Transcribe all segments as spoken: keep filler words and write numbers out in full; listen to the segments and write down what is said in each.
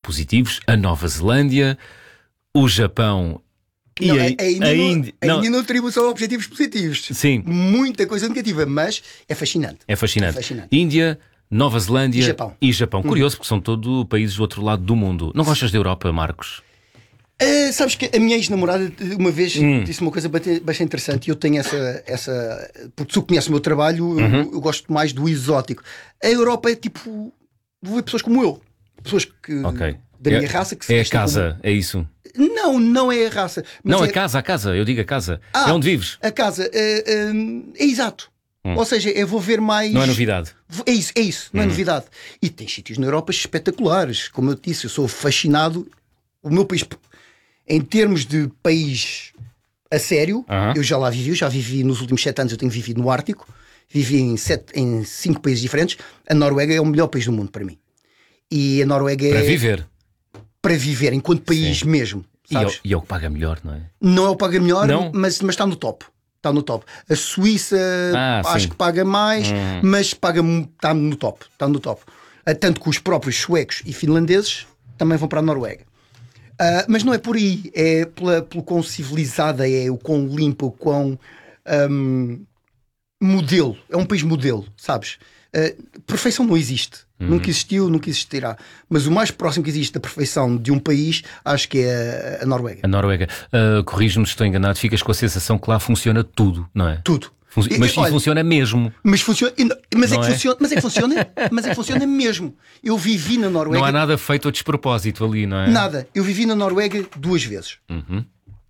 positivos, a Nova Zelândia, o Japão e não, a, ainda, a não, Índia. ainda não atribuo só objetivos positivos. Sim. Muita coisa negativa, mas é fascinante. É fascinante. É fascinante. Índia, Nova Zelândia E Japão. e Japão. Curioso, porque são todos países do outro lado do mundo. Não gostas da Europa, Marcos? Uh, sabes que a minha ex-namorada uma vez Hum. disse uma coisa bastante bastante interessante e eu tenho essa, essa. Porque tu conheces o meu trabalho, Uhum. eu, eu gosto mais do exótico. A Europa é tipo. Vou ver pessoas como eu. Pessoas que. Ok. Da é, minha raça que se É a vestem casa, é isso? como... Não, não é a raça. Mas Não, é... a casa, a casa, eu digo a casa. Ah, é onde vives. A casa. Uh, um, é exato. Hum. Ou seja, eu vou ver mais. Não é novidade. É isso, é isso, não é Hum. novidade. E tem sítios na Europa espetaculares. Como eu te disse, eu sou fascinado. O meu país, em termos de país a sério, Aham. eu já lá vivi, eu já vivi nos últimos sete anos, eu tenho vivido no Ártico, vivi em, sete, em cinco países diferentes. A Noruega é o melhor país do mundo para mim. E a Noruega Para é viver. para viver, enquanto país Sim. mesmo. E é, o- Sabes? e é o que paga melhor, não é? Não é o paga melhor, Não? mas, mas está no top. Está no top. A Suíça Ah, acho sim. que paga mais, Hum. mas paga, mu- está no top. Está no top. Ah, tanto que os próprios suecos e finlandeses também vão para a Noruega. Ah, mas não é por aí, é pela, pelo quão civilizada é, o quão limpa, o quão ahm, modelo. É um país modelo, sabes? Ah, perfeição não existe. Nunca existiu, nunca existirá. Mas o mais próximo que existe da perfeição de um país, acho que é a, a Noruega. A Noruega. Uh, Corrijo-me se estou enganado, ficas com a sensação que lá funciona tudo, não é? Tudo. Fun- E- Mas e, olha, funciona mesmo. Mas funciona, e não- mas é, Não que é? funciona, mas é que funciona, mas é que funciona mesmo. Eu vivi na Noruega. Não há nada feito a despropósito ali, não é? Nada. Eu vivi na Noruega duas vezes. Uhum.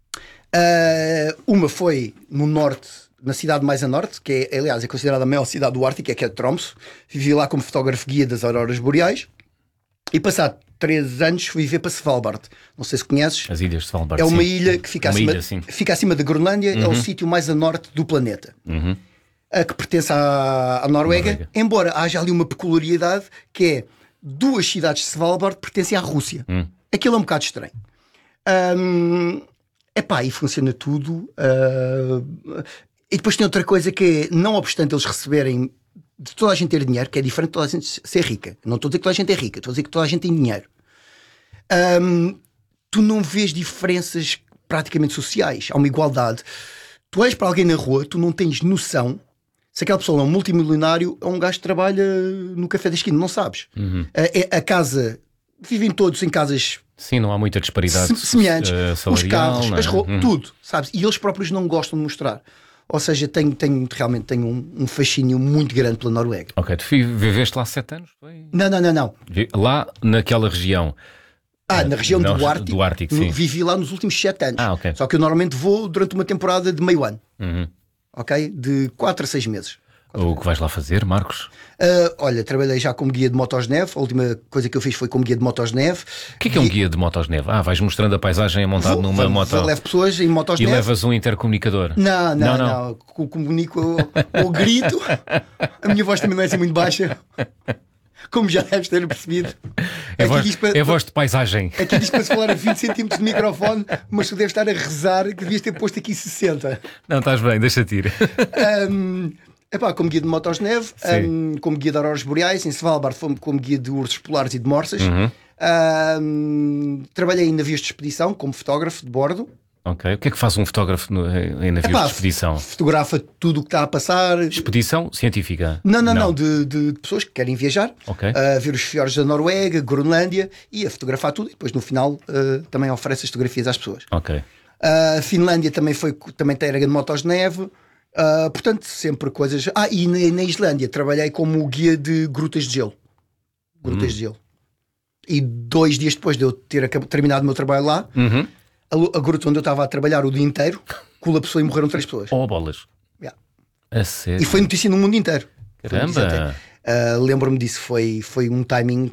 Ah, uma foi no norte, na cidade mais a norte, que é, aliás, é considerada a maior cidade do Ártico, que é Tromsø. Vivi lá como fotógrafo guia das auroras boreais. E passado três anos fui viver para Svalbard. Não sei se conheces. As ilhas de Svalbard. É uma sim. ilha que fica Uma acima, ilha, sim. fica acima da Groenlândia. É o sítio mais a norte do planeta. Uhum. A que pertence à, à Noruega, Noruega. embora haja ali uma peculiaridade que é duas cidades de Svalbard pertencem à Rússia. Hum. Aquilo é um bocado estranho. Hum, epá, e funciona tudo. ah, e depois tem outra coisa que é, não obstante eles receberem de toda a gente ter dinheiro, que é diferente de toda a gente ser rica. Não estou a dizer que toda a gente é rica, estou a dizer que toda a gente tem dinheiro. Hum, tu não vês diferenças praticamente sociais. Há uma igualdade. Tu és para alguém na rua, tu não tens noção se aquela pessoa é um multimilionário ou um gajo que trabalha no café da esquina, não sabes. Uhum. A, a- a casa, vivem todos em casas Sim, não há muita disparidade se- semelhantes, uh, os salarial. carros, não é? as roupas, Uhum. tudo, sabes? E eles próprios não gostam de mostrar. Ou seja, tenho, tenho, realmente tenho um, um fascínio muito grande pela Noruega. Ok, tu fi- viveste lá sete anos? Foi? Não, não, não, não. Vi- Lá naquela região. Ah, na região Não, do Ártico, do Ártico, no- sim. vivi lá nos últimos sete anos. Ah, ok. Só que eu normalmente vou durante uma temporada de meio ano, Uhum. ok? De quatro a seis meses. O que vais lá fazer, Marcos? Ah, olha, trabalhei já como guia de motos de neve. A última coisa que eu fiz foi como guia de motos de neve. O que é que é um guia de motos de neve? Ah, vais mostrando a paisagem montado Vou- numa vou- moto Levo pessoas em motos de e neve. levas um intercomunicador. Não, não, Não, não. não. Co- Comunico ou, ou grito. A minha voz também não é assim muito baixa. Como já deves ter percebido. É, Aqui voz, diz para, é voz de paisagem. aqui diz para se falar a vinte centímetros de microfone, mas tu deves estar a rezar que devias ter posto aqui sessenta. Não, estás bem, deixa-te ir. Um, epá, como guia de motos de neve, Sim. um, como guia de auroras boreais, em Svalbard fomos como guia de ursos polares e de morsas. Uhum. Um, trabalhei em navios de expedição como fotógrafo de bordo. Ok. O que é que faz um fotógrafo no- em navios Epá, de expedição? Fotografa tudo o que está a passar. Expedição científica? Não, não, não, de, de- de pessoas que querem viajar, Ok. a ver os fiordes da Noruega, Groenlândia e a fotografar tudo. E depois no final uh, também oferece as fotografias às pessoas. Ok. A Finlândia também foi, também tem de motos de neve. Uh, portanto, sempre coisas. Ah, e na, na Islândia trabalhei como guia de grutas de gelo. Grutas Hum. de gelo. E dois dias depois de eu ter acab- terminado o meu trabalho lá, Uhum. a, lu- a gruta onde eu estava a trabalhar o dia inteiro colapsou e morreram três pessoas. Oh, bolas. Yeah. A sério? E foi notícia no mundo inteiro. Foi notícia Caramba. até. Uh, lembro-me disso, foi, foi um timing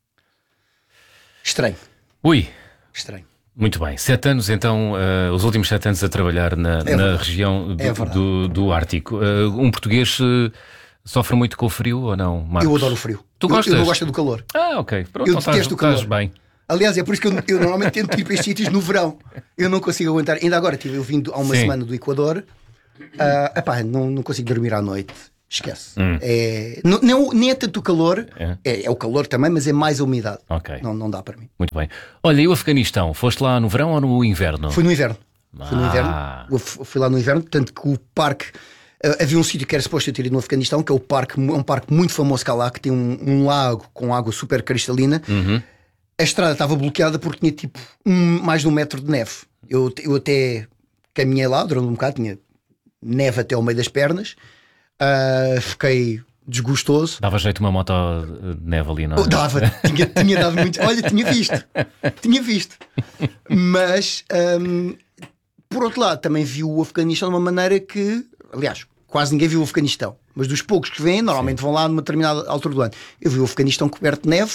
estranho. Ui. Estranho. Muito bem. Sete anos, então, uh, os últimos sete anos a trabalhar na, na verdade. região do, É verdade. do, do Ártico. Uh, um português uh, sofre muito com o frio ou não, Marcos? Eu adoro o frio. Tu Eu- gostas? Eu não gosto do calor. Ah, ok. Pronto, Eu então estás, detesto o estás calor. bem. Aliás, é por isso que eu, eu normalmente tento ir para estes sítios no verão. Eu não consigo aguentar. Ainda agora, tive, eu vim há uma Sim. semana do Equador. Ah, epá, não, não consigo dormir à noite. esquece. Hum. É, não, não- nem é tanto o calor, É. é, é o calor também, mas é mais a umidade. Ok. Não, não dá para mim. Muito bem. Olha, e o Afeganistão? Foste lá no verão ou no inverno? Fui no inverno. Fui no Ah. inverno. Eu f- fui lá no inverno, tanto que o parque. eh, havia um sítio que era suposto eu ter ido no Afeganistão, que é o parque, é um parque muito famoso cá lá, que tem um, um lago com água super cristalina. Uhum. A estrada estava bloqueada porque tinha tipo um- mais de um metro de neve. Eu, eu até caminhei lá durante um bocado, tinha neve até ao meio das pernas. Ah, fiquei desgostoso. Dava jeito uma moto de neve ali, não é? Oh, dava, tinha, tinha dado muito. Olha, tinha visto, tinha visto. Mas hum, por outro lado, também vi o Afeganistão de uma maneira que, aliás, quase ninguém viu o Afeganistão, mas dos poucos que vêm, normalmente vão lá numa determinada altura do ano. Eu vi o Afeganistão coberto de neve.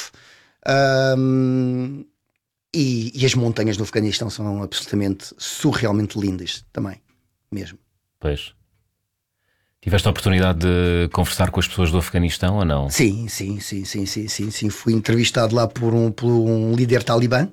hum, e, e as montanhas do Afeganistão são absolutamente surrealmente lindas também, mesmo. Pois. Tiveste a oportunidade de conversar com as pessoas do Afeganistão ou não? Sim, sim, sim, sim, sim, sim, sim. Fui entrevistado lá por um, por um líder talibã,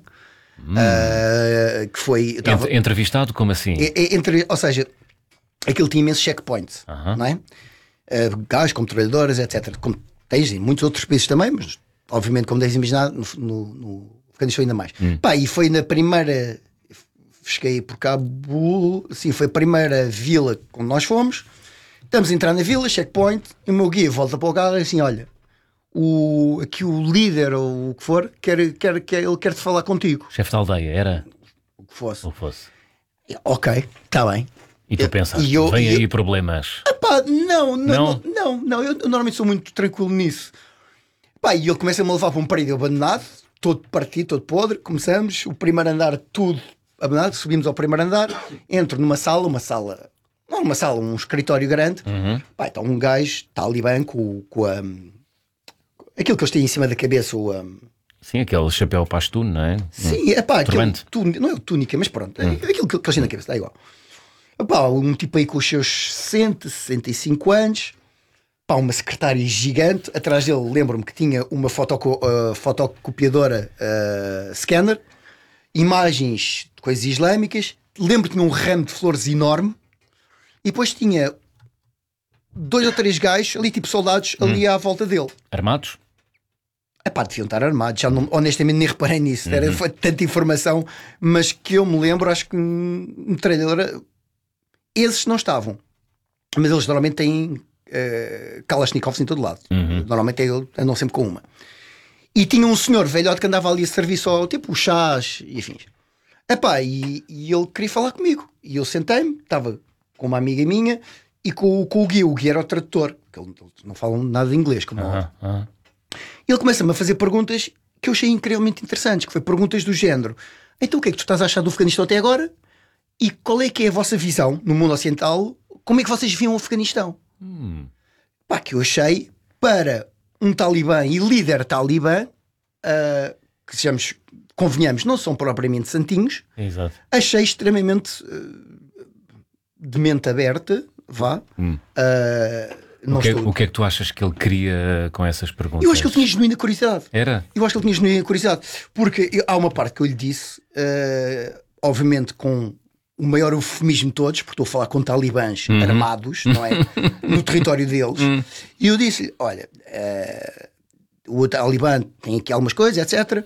ah, que foi. eu tava- Ent- entrevistado, como assim? é- é entre, ou seja, aquilo tinha imensos checkpoints, Aham. não é? Uh, gás, como trabalhadoras, etcétera. Como tens em muitos outros países também, mas obviamente, como deves imaginar, no, no, no Afeganistão ainda mais. Pá, e foi na primeira. Cheguei por Cabul, sim, foi a primeira vila onde nós fomos. Estamos a entrar na vila, checkpoint, e o meu guia volta para o carro e assim: olha, o, aqui o líder ou o que for, quer, quer, quer, ele quer te falar contigo. Chefe da aldeia, era? O que fosse. Ou fosse? Ok, está bem. E tu Eu- pensaste, e eu- vem e aí eu- problemas. Pá, não, não, Não? não, não, não, eu, eu normalmente sou muito tranquilo nisso. Pá, e ele começa-me a levar para um prédio abandonado, todo partido, todo podre. Começamos, o primeiro andar, tudo abandonado. Subimos ao primeiro andar, entro numa sala, uma sala, não uma sala, um escritório grande. Uhum. Pá, está um gajo, talibã, com, com a. aquilo que eles têm em cima da cabeça, o. a- Sim, aquele chapéu pastuno, não é? Sim, é pá, aquele Turbante. túnica, não é o túnica, mas pronto, é aquilo que, que eles têm na cabeça, está igual. Pá, um tipo aí com os seus sessenta, sessenta e cinco anos, pá, uma secretária gigante, atrás dele lembro-me que tinha uma fotoco, uh, fotocopiadora uh, scanner, imagens de coisas islâmicas, lembro que tinha um ramo de flores enorme, e depois tinha dois ou três gajos ali, tipo soldados, ali à volta dele. Armados? Epá, deviam estar armados, já não, honestamente nem reparei nisso, era, foi tanta informação, mas que eu me lembro, acho que hum, metralhadora, esses não estavam, mas eles normalmente têm uh, Kalashnikovs em todo lado, Uhum. normalmente eles andam sempre com uma. E tinha um senhor velhote que andava ali a servir só, tipo chás e afins. Epá, e, e ele queria falar comigo, e eu sentei-me, estava com uma amiga minha e com, com o Gui, o Gui era o tradutor, que eles não falam nada de inglês, como é óbvio. Aham, aham. Ele começa-me a fazer perguntas que eu achei incrivelmente interessantes, que foi perguntas do género: então o que é que tu estás a achar do Afeganistão até agora? E qual é que é a vossa visão no mundo ocidental? Como é que vocês viam o Afeganistão? Hum. Pá, que eu achei, para um talibã e líder talibã, ah, que sejamos, convenhamos, não são propriamente santinhos, Exato. achei extremamente ah, de mente aberta, vá. Hum. Ah, não O que, é, estou- o que é que tu achas que ele queria com essas perguntas? Eu acho que ele tinha genuína curiosidade. Era? Eu acho que ele tinha genuína curiosidade, porque eu- há uma parte que eu lhe disse, eh, obviamente com o maior eufemismo de todos, porque estou a falar com talibãs armados, não é? No território deles, e eu disse: olha, eh, o talibã tem aqui algumas coisas, etcétera.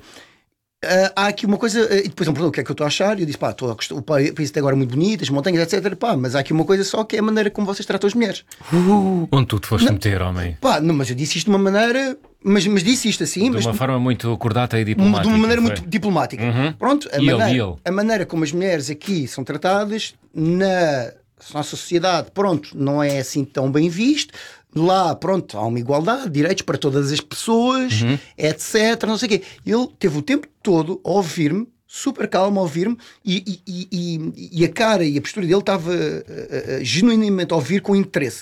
Eh, há aqui uma coisa, eh, e depois ele perguntou o que é que eu estou a achar, e eu disse: pá, estou a gostar- o país até agora é muito bonito, as montanhas, etcétera. Pá, mas há aqui uma coisa só que é a maneira como vocês tratam as mulheres. Uh, onde tu te foste meter, homem? Pá, não, mas eu disse isto de uma maneira, mas, mas disse isto assim, De mas uma forma muito cordata e de diplomática. uma maneira foi? muito diplomática. Uhum. Pronto, a E ele, maneira, e ele? a maneira como as mulheres aqui são tratadas na nossa sociedade, pronto, não é assim tão bem visto. Lá, pronto, há uma igualdade, direitos para todas as pessoas, Uhum. etcétera. Não sei o quê. Ele teve o tempo todo a ouvir-me, super calmo a ouvir-me, e, e, e, e a cara e a postura dele estava uh, uh, genuinamente a ouvir com interesse.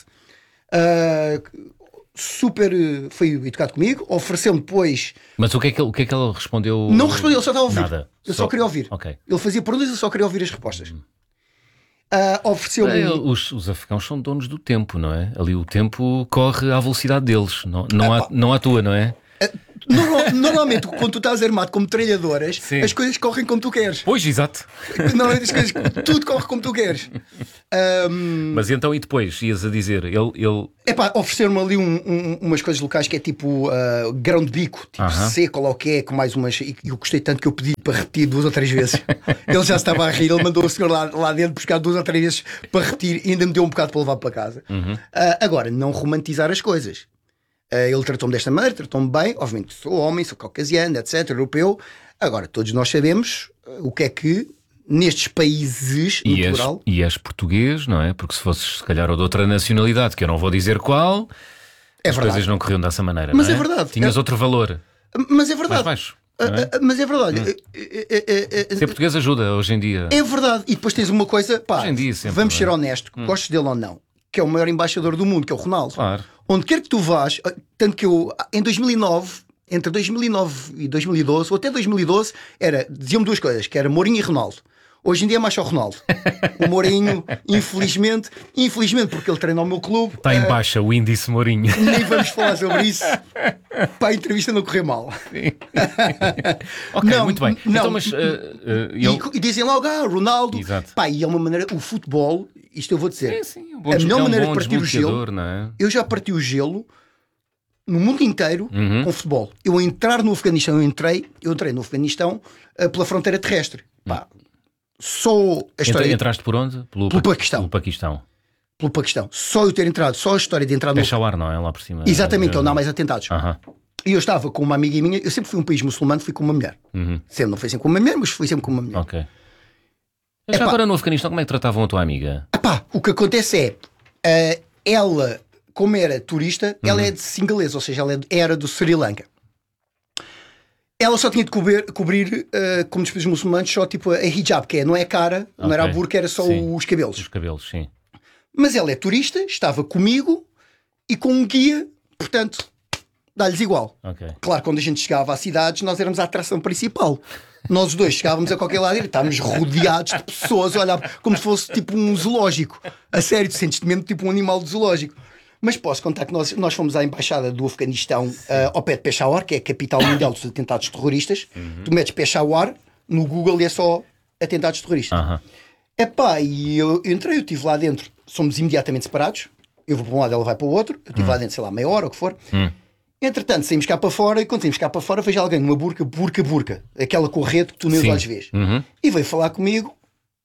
Uh, super, uh, foi educado comigo, ofereceu-me depois. Mas o que, é que ele, o que é que ele respondeu? Não respondeu, ele só estava a ouvir. Nada. Eu só, queria ouvir. Ok. Ele fazia perguntas e eu só queria ouvir as respostas. Ah, ofereceu-me. É, os, os afegãos são donos do tempo, não é? Ali o tempo corre à velocidade deles, não, não, há, não à tua, não é? Normal- normalmente, quando tu estás armado como metralhadoras, Sim. as coisas correm como tu queres. Pois, exato. Normalmente, as coisas, tudo corre como tu queres. Um, Mas então, e depois? Ias a dizer, ele. ele... Epá, ofereceram-me ali um, um, umas coisas locais que é tipo uh, grão de bico, tipo uh-huh. seco, ou o que é, com mais umas. E eu gostei tanto que eu pedi para repetir duas ou três vezes. Ele já estava a rir, ele mandou o senhor lá, lá dentro buscar duas ou três vezes para repetir e ainda me deu um bocado para levar para casa. Uhum. Uh, agora, não romantizar as coisas. Uh, ele tratou-me desta maneira, tratou-me bem. Obviamente, sou homem, sou caucasiano, etcétera, europeu. Agora, todos nós sabemos uh, o que é que. Nestes países, no e és, plural. E és português, não é? Porque se fosses, se calhar, ou de outra nacionalidade, que eu não vou dizer qual, é as verdade. coisas não corriam dessa maneira. Mas não é? é verdade. Tinhas é... outro valor. Mas é verdade. Mais baixo. Não é? Uh, uh, mas é verdade. Hum. Uh, uh, uh, Ser português ajuda hoje em dia. É verdade. E depois tens uma coisa, pá, hoje em dia sempre, vamos é? ser honestos, hum. gostes dele ou não, que é o maior embaixador do mundo, que é o Ronaldo. Claro. Onde quer que tu vás, tanto que eu, em dois mil e nove, entre dois mil e nove e dois mil e doze, ou até dois mil e doze, era, diziam-me duas coisas, que era Mourinho e Ronaldo. Hoje em dia é mais só o Ronaldo. O Mourinho, infelizmente, infelizmente, porque ele treina o meu clube. Está em baixa uh, o índice Mourinho. Nem vamos falar sobre isso para a entrevista não correr mal. Ok, não, muito bem. Não. Então, mas, uh, uh, e, eu... e dizem logo, ah, Ronaldo. Exato. Pá, e é uma maneira, o futebol, isto eu vou dizer, sim, sim, um bom, a melhor é um maneira bom de partir o gelo. Não é? Eu já parti o gelo no mundo inteiro uhum. com futebol. Eu entrar no Afeganistão, eu entrei, eu entrei no Afeganistão uh, pela fronteira terrestre. Pá. Só a história. Entraste por onde? Pelo, pelo Paquistão. Pelo Paquistão. Pelo Paquistão. Só eu ter entrado, só a história de entrar no. Peshawar, não é? Lá por cima. Exatamente, onde há mais atentados. Uh-huh. E eu estava com uma amiga minha, eu sempre fui um país muçulmano, fui com uma mulher. Uhum. Sempre, não foi sempre com uma mulher, mas fui sempre com uma mulher. Ok. Mas já agora no Afeganistão, como é que tratavam a tua amiga? Epá, o que acontece é, uh, ela, como era turista, uhum. ela é de singalês, ou seja, ela era do Sri Lanka. Ela só tinha de cobrir, cobrir uh, como dos países muçulmanos, só tipo a hijab, que é, não é a cara, okay. não era a burca, era só sim. os cabelos. Os cabelos, sim. Mas ela é turista, estava comigo e com um guia, portanto, dá-lhes igual. Okay. Claro, quando a gente chegava às cidades, nós éramos a atração principal. Nós os dois chegávamos a qualquer lado e estávamos rodeados de pessoas a olhar como se fosse tipo um zoológico. A sério, tu sentes-te mesmo tipo um animal de zoológico. Mas posso contar que nós, nós fomos à embaixada do Afeganistão uh, ao pé de Peshawar, que é a capital mundial dos atentados terroristas. Uhum. Tu metes Peshawar no Google e é só atentados terroristas. Uhum. Epá, e eu, eu entrei, eu estive lá dentro, somos imediatamente separados. Eu vou para um lado, ela vai para o outro. Eu estive uhum. lá dentro, sei lá, meia hora ou o que for. Uhum. Entretanto, saímos cá para fora e quando saímos cá para fora vejo alguém numa burca, burca, burca. Aquela corrente que tu nem os olhos vês. Uhum. E veio falar comigo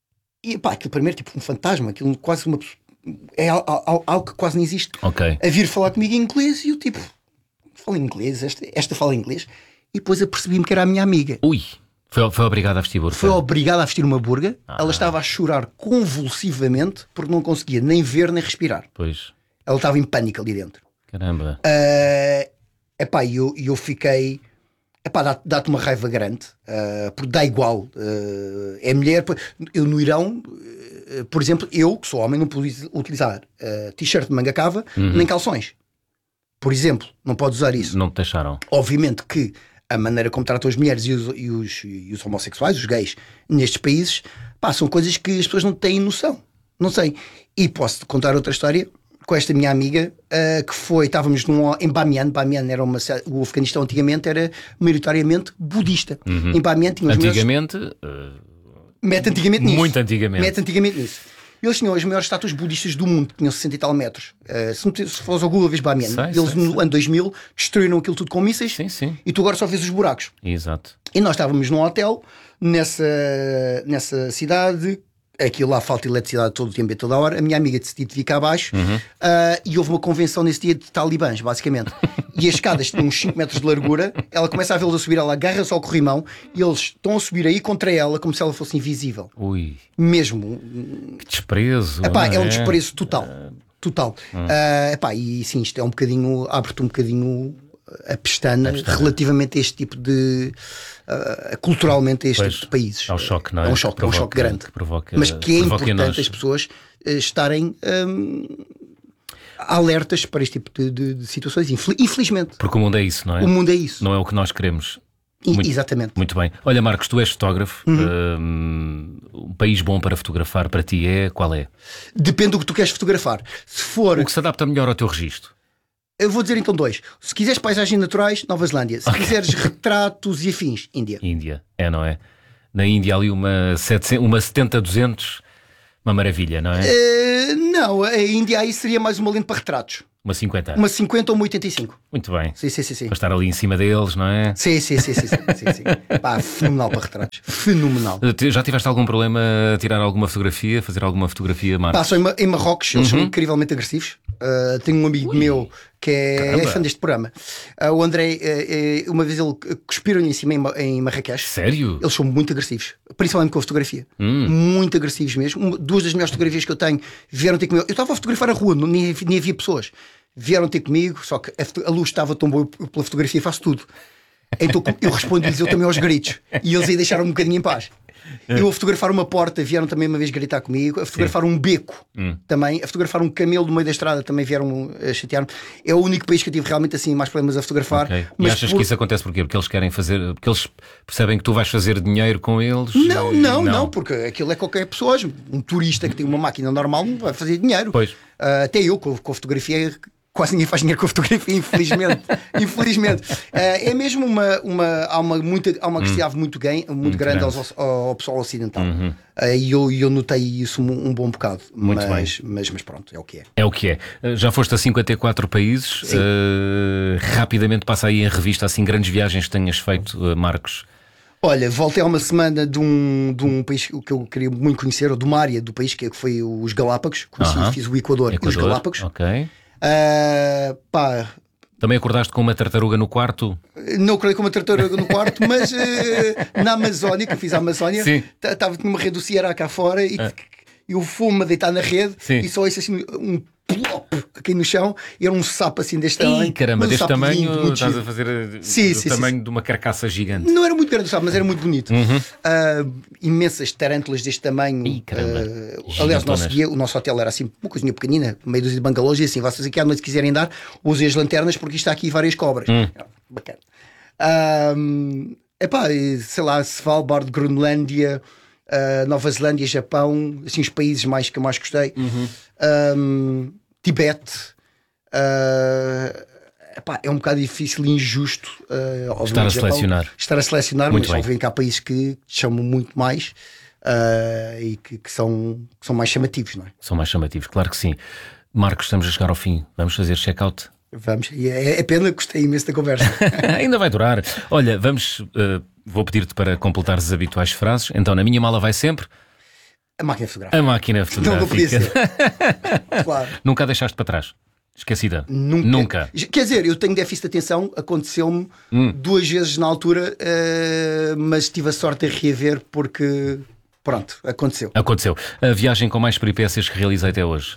e pá, aquilo primeiro tipo um fantasma, aquilo quase uma... É algo, algo que quase não existe. Okay. A vir falar comigo em inglês e eu tipo, falo inglês, esta, esta fala inglês. E depois apercebi-me que era a minha amiga. Ui, foi, foi obrigada a vestir burca. Foi obrigada a vestir uma burga. Ah. Ela estava a chorar convulsivamente porque não conseguia nem ver nem respirar. Pois. Ela estava em pânico ali dentro. Caramba. Uh, epá, e eu, eu fiquei... Epá, dá-te, dá-te uma raiva grande, uh, porque dá igual. Uh, é mulher. Eu no Irão, uh, por exemplo, eu, que sou homem, não pude utilizar uh, t-shirt de manga cava uhum. nem calções. Por exemplo, não podes usar isso. Não te deixaram. Obviamente que a maneira como tratam as mulheres e os, e os, e os homossexuais, os gays, nestes países, pá, são coisas que as pessoas não têm noção. Não sei. E posso-te contar outra história com esta minha amiga, uh, que foi, estávamos num, em Bamiyan. Bamiyan era uma, o Afeganistão antigamente era maioritariamente budista. Uhum. Em Bamiyan tinham os antigamente, maiores... uh... mete antigamente nisso. Muito antigamente. Mete antigamente nisso. Eles tinham as maiores estátuas budistas do mundo, tinham sessenta e tal metros. Uh, se, se fores ao Google, vês Bamiyan. Sei, Eles sei, no sei. ano dois mil destruíram aquilo tudo com mísseis. Sim, sim. E tu agora só vês os buracos. Exato. E nós estávamos num hotel nessa, nessa cidade. Aquilo lá falta eletricidade todo o tempo e toda a hora. A minha amiga decidiu vir cá abaixo uhum. uh, e houve uma convenção nesse dia de talibãs, basicamente. E as escadas tinham uns cinco metros de largura. Ela começa a vê-los a subir, ela agarra-se ao corrimão e eles estão a subir aí contra ela como se ela fosse invisível. Ui. Mesmo. Que desprezo. Epá, é? é um desprezo total. Total. Hum. Uh, epá, e sim, isto é um bocadinho. Abre-te um bocadinho a pestana, a pestana relativamente a este tipo de. Uh, culturalmente a este pois, tipo de países. É um choque, não é? É um choque, provoca, é um choque grande. Que provoca, mas que é importante nós. as pessoas uh, estarem um, alertas para este tipo de, de, de situações, infelizmente. Porque o mundo é isso, não é? O mundo é isso. Não é o que nós queremos. I, muito, exatamente. Muito bem. Olha, Marcos, tu és fotógrafo. Uhum. Uh, um país bom para fotografar para ti é qual é? Depende do que tu queres fotografar. Se for... O que se adapta melhor ao teu registro? Eu vou dizer então dois. Se quiseres paisagens naturais, Nova Zelândia. Se okay. quiseres retratos e afins, Índia. Índia, é, não é? Na Índia ali uma, setecentos, uma setenta duzentos Uma maravilha, não é? Uh, não, a Índia aí seria mais uma lente para retratos. Uma cinquenta. Uma cinquenta ou uma oitenta e cinco. Muito bem. Sim, sim, sim, sim. Para estar ali em cima deles, não é? Sim, sim, sim, sim, sim, sim, sim. Pá, fenomenal para retratos. Fenomenal. Já tiveste algum problema a tirar alguma fotografia, fazer alguma fotografia, Marcos? Pá, só em, Ma- em Marrocos, eles Uhum. são incrivelmente agressivos. Uh, tenho um amigo Ui. meu que é, Caramba. é fã deste programa. Uh, o André, uh, uh, uma vez ele cuspiram-lhe em cima em, Ma- em Marrakech. Sério? Eles são muito agressivos, principalmente com a fotografia. Hum. Muito agressivos mesmo. Uma- duas das melhores fotografias que eu tenho vieram ter comigo. Eu estava a fotografar a rua, não, nem, nem havia pessoas. Vieram ter comigo, só que a, foto- a luz estava tão boa, eu, pela fotografia faço tudo. Então eu respondo-lhes eu também aos gritos. E eles aí deixaram um bocadinho em paz. Eu a fotografar uma porta vieram também uma vez gritar comigo. A fotografar um beco Hum. também. A fotografar um camelo no meio da estrada também vieram a chatear-me. É o único país que eu tive realmente assim mais problemas a fotografar. Ok. E Mas achas por- que isso acontece porquê? Porque eles querem fazer. Porque eles percebem que tu vais fazer dinheiro com eles? Não, Eh, não, não, porque aquilo é qualquer pessoa. Um turista que tem uma máquina normal não vai fazer dinheiro. Pois. Ah, até eu, com, com a fotografia, quase ninguém faz dinheiro com a fotografia, infelizmente. Infelizmente. Ah, é mesmo uma. uma há uma, muita, há uma agressividade muito, gan- muito grande grande. aos- ao, ao pessoal ocidental. Ah, E eu, eu notei isso um, um bom bocado. Muito mas, mas, mas pronto, é o que é. É o que é. Eh, Já foste a cinquenta e quatro países. Sim. Eh, rapidamente passa aí em revista assim grandes viagens que tenhas feito, eh, Marcos. Olha, voltei há uma semana de um, de um país que eu queria muito conhecer, ou de uma área do país, que foi os Galápagos. Conheci, Aham. fiz o Equador, e os Equador. Galápagos. Ok. Ah, pá, Também acordaste com uma tartaruga no quarto? não acordei com uma tartaruga no quarto, mas eh, na Amazónia, que eu fiz a Amazónia, Sim. estava numa rede do Ceará cá fora e, e o fumo a deitar na rede Sim. e só isso assim, um plop aqui no chão, e era um sapo assim deste tamanho. Ih, caramba, mas um deste sapo tamanho lindo, muito estás giro. a fazer eh, Sim, do sim, tamanho sim. de uma carcaça gigante. Não era muito grande o sapo, mas era muito bonito. Ah, imensas tarântulas deste tamanho. Uhum. Ih, caramba. Ah, aliás, o nosso, Gigantonas. guia, o nosso hotel era assim, uma coisinha pequenina, meio dúzia de bangalôs, e assim, vocês aqui à noite quiserem dar, usem as lanternas porque isto está aqui várias cobras. Hum. Bacana. Ah, epá, e, sei lá, Svalbard, Groenlândia, ah, Nova Zelândia, Japão, assim, os países mais que eu mais gostei. Uhum. Ah, Tibete. Ah, epá, é um bocado difícil e injusto ah, obviamente, Estar a Japão, selecionar. estar a selecionar, Muito mas bem. obviamente que há países que te chamam muito mais ah, e que, que são, que são mais chamativos, não é? São mais chamativos, claro que sim. Marcos, estamos a chegar ao fim. Vamos fazer check-out. Vamos, e é, é pena, gostei imenso da conversa. Ainda vai durar. Olha, vamos. eh, vou pedir-te para completares as habituais frases. Então, na minha mala vai sempre A máquina fotográfica. a máquina Não, não podia fotográfica. ser. Claro. Nunca a deixaste para trás. Esquecida. Nunca. Nunca. Quer dizer, eu tenho déficit de atenção, aconteceu-me Hum. duas vezes na altura, eh, mas tive a sorte de reaver porque, pronto, aconteceu. Aconteceu. A viagem com mais peripécias que realizei até hoje.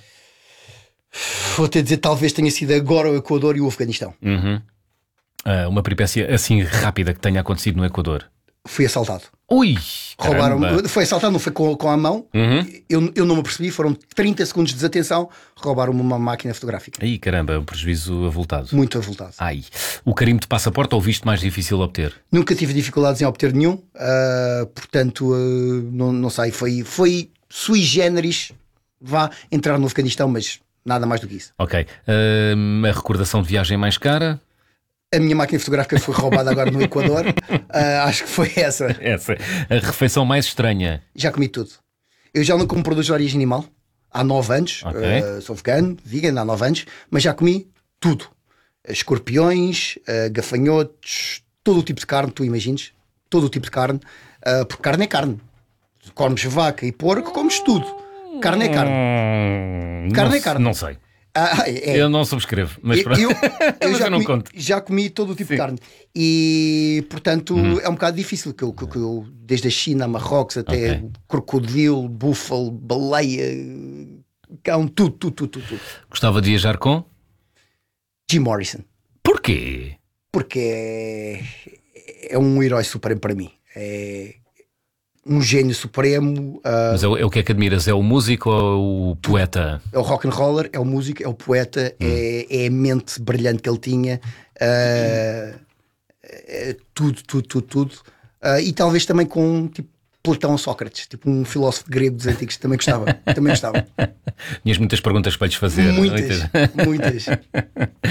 Vou-te dizer, talvez tenha sido agora o Equador e o Afeganistão. Uhum. Ah, uma peripécia assim rápida que tenha acontecido no Equador. Fui assaltado. Ui! Roubaram, caramba. foi assaltado, não foi com, com a mão. Uhum. Eu, eu não me apercebi, foram trinta segundos de desatenção, roubaram-me uma máquina fotográfica. Aí, caramba, um prejuízo avultado. Muito avultado. Ai. O carimbo de passaporte ou o visto mais difícil de obter? Nunca tive dificuldades em obter nenhum, ah, portanto, ah, não, não sei, foi, foi sui generis, vá entrar no Afeganistão, mas nada mais do que isso. Ok. Ah, a recordação de viagem mais cara? A minha máquina fotográfica foi roubada agora no Equador, ah, acho que foi essa. Essa. A refeição mais estranha? Já comi tudo. Eu já não como produtos de origem animal há nove anos, Ok. ah, sou vegano, vegan há nove anos, mas já comi tudo. Escorpiões, ah, gafanhotos, todo o tipo de carne, tu imagines, todo o tipo de carne, ah, porque carne é carne. Comes vaca e porco, comes tudo. Carne é carne. Hum, Carne não, é carne. Não sei. Ah, é. Eu não subscrevo, mas Eu, pronto. eu- eu Mas já, eu não comi, conto. já comi todo o tipo Sim. de carne e, portanto, Uhum. é um bocado difícil. Que eu, que eu- que eu- desde a China, Marrocos, até Ok. crocodilo, búfalo, baleia, cão, tudo, tudo, tudo, tudo, tudo. Gostava de viajar com? Jim Morrison, Porquê? porque é, é um herói supremo para mim. É um gênio supremo. ah, Mas é, o- é o que é que admiras? É o músico ou o poeta? É o rock and roller, é o músico, é o poeta, é, é a mente brilhante que ele tinha, ah, é tudo, tudo, tudo, tudo. Ah, e talvez também com tipo Platão ou Sócrates, tipo um filósofo grego dos antigos, também gostava, também gostava. Tinhas muitas perguntas para lhes fazer. Muitas, muitas.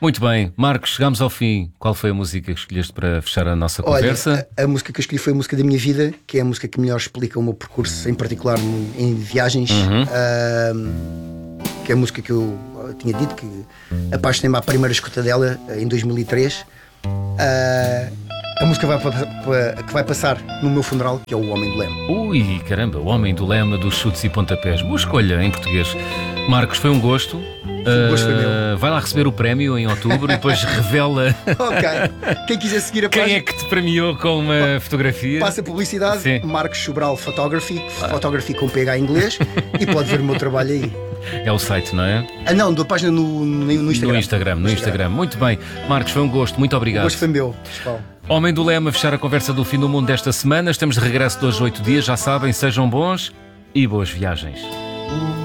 Muito bem, Marcos, chegamos ao fim. Qual foi a música que escolheste para fechar a nossa Olha, conversa? a, a música que eu escolhi foi a música da minha vida, que é a música que melhor explica o meu percurso, em particular em, em viagens. Uhum. Uh, que é a música que eu tinha dito, que apaixonei-me à primeira escuta dela em dois mil e três. Uh, a música vai, pa, que vai passar no meu funeral, que é O Homem do Leme. Ui, caramba, O Homem do Leme dos Chutes e Pontapés. Boa escolha em português. Marcos, foi um gosto. O gosto foi meu. Vai lá receber o prémio em outubro e depois revela. Ok. Quem quiser seguir a página. Quem é que te premiou com uma fotografia? Passa a publicidade. Sim. Marcos Sobral Photography, ah. Photography com P H em inglês, e pode ver o meu trabalho aí. É o site, não é? Ah, não, da página no, no, no Instagram. No Instagram, no Instagram. Muito bem. Marcos, foi um gosto. Muito obrigado. O gosto foi meu, pessoal. Homem do Leme a fechar a conversa do fim do mundo desta semana. Estamos de regresso de hoje, oito dias. Já sabem, sejam bons e boas viagens.